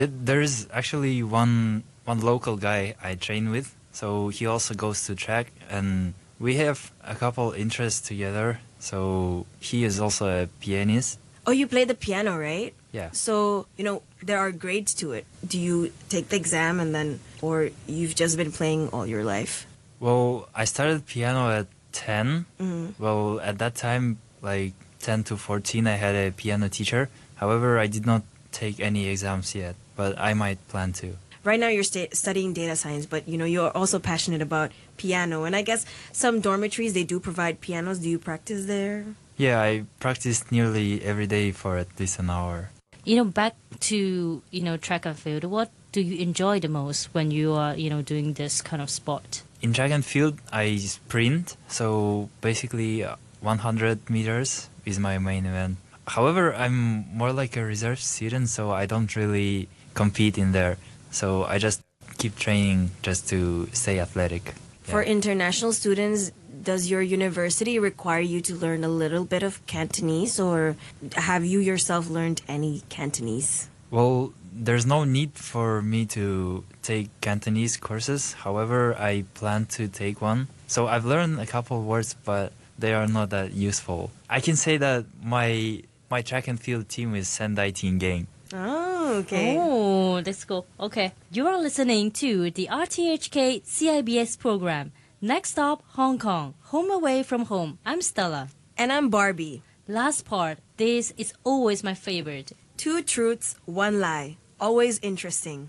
There is actually one local guy I train with, so he also goes to track, and we have a couple interests together. So he is also a pianist. Oh, you play the piano, right? Yeah. So, there are grades to it. Do you take the exam or you've just been playing all your life? Well, I started piano at 10. Well, at that time, like 10 to 14, I had a piano teacher. However, I did not take any exams yet, but I might plan to. Right now you're studying data science, but you're also passionate about piano. And I guess some dormitories, they do provide pianos. Do you practice there? Yeah, I practiced nearly every day for at least an hour. Back to, track and field, what do you enjoy the most when you are, doing this kind of sport? In track and field, I sprint, so basically 100 meters is my main event. However, I'm more like a reserve student, so I don't really compete in there. So I just keep training just to stay athletic. For international students, does your university require you to learn a little bit of Cantonese, or have you yourself learned any Cantonese? Well, there's no need for me to take Cantonese courses. However, I plan to take one. So I've learned a couple words, but they are not that useful. I can say that my track and field team is Sendai Teen Gang. Oh, okay. Oh, that's cool. Okay. You are listening to the RTHK CIBS program. Next stop, Hong Kong. Home away from home. I'm Stella. And I'm Barbie. Last part. This is always my favorite. 2 truths, 1 lie. Always interesting.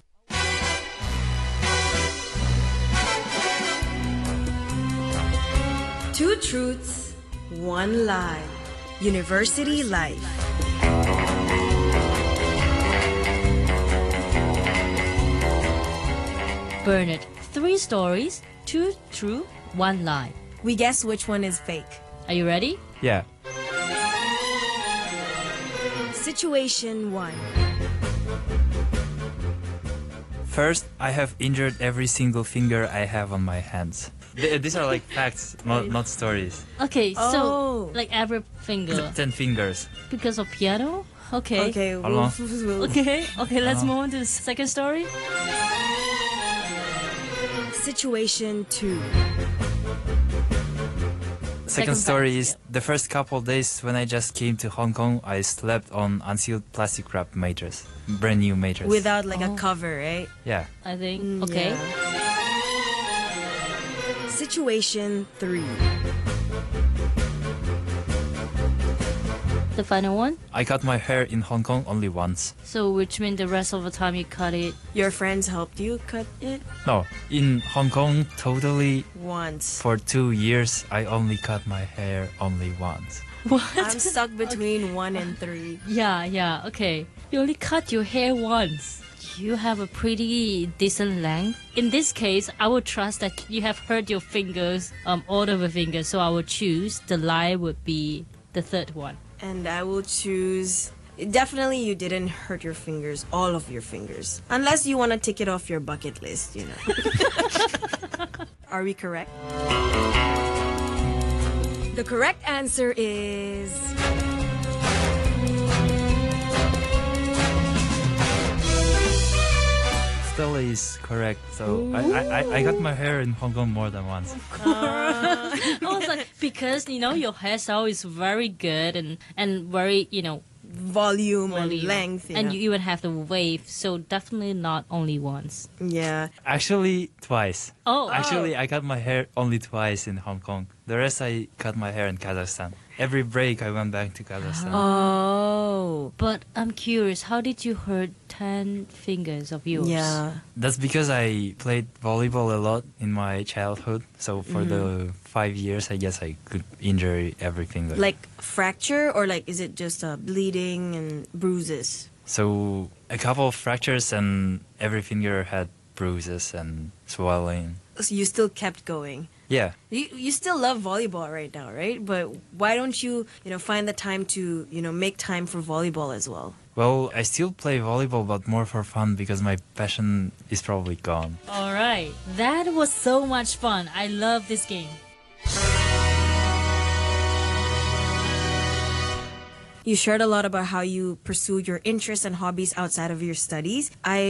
Two truths, 1 lie. University life. Bernard, 3 stories, 2 true, 1 lie. We guess which one is fake. Are you ready? Yeah. Situation 1. First, I have injured every single finger I have on my hands. These are like facts, not stories. Okay, Oh. so like every finger 10 fingers. because of piano? Okay. Okay, Hello. Okay, let's move on to the second story. Situation 2. Second story is the first couple days when I just came to Hong Kong, I slept on unsealed plastic wrap mattress, brand new mattress. Without like a Oh. cover, right? Yeah. I think. Okay. Yeah. Situation 3. The final one. I cut my hair in Hong Kong only once. So which means the rest of the time you cut it. Your friends helped you cut it No, in Hong Kong, totally once. for 2 years, I only cut my hair only once. What? I'm stuck between 1 and 3. Yeah, okay. You only cut your hair once. You have a pretty decent length. In this case, I would trust that you have hurt your fingers, all of your fingers. So I would choose the lie would be the third one. And I will choose... Definitely you didn't hurt your fingers, all of your fingers. Unless you want to tick it off your bucket list, Are we correct? The correct answer is... Stella is correct. So I cut my hair in Hong Kong more than once. I was like, because, your hairstyle is very good and very, volume and volume. length. And you even have the wave. So definitely not only once. Yeah. Actually, twice. Oh. Actually, I cut my hair only twice in Hong Kong. The rest I cut my hair in Kazakhstan. Every break I went back to Kazakhstan. Oh. But I'm curious, how did you hurt 10 fingers of yours? Yeah. That's because I played volleyball a lot in my childhood. So for the 5 years, I guess I could injure every finger. Like fracture, or like is it just bleeding and bruises? So a couple of fractures and every finger had bruises and swelling. So you still kept going. Yeah. You still love volleyball right now, right? But why don't you, find the time to, make time for volleyball as well? Well, I still play volleyball, but more for fun because my passion is probably gone. All right. That was so much fun. I love this game. You shared a lot about how you pursue your interests and hobbies outside of your studies. I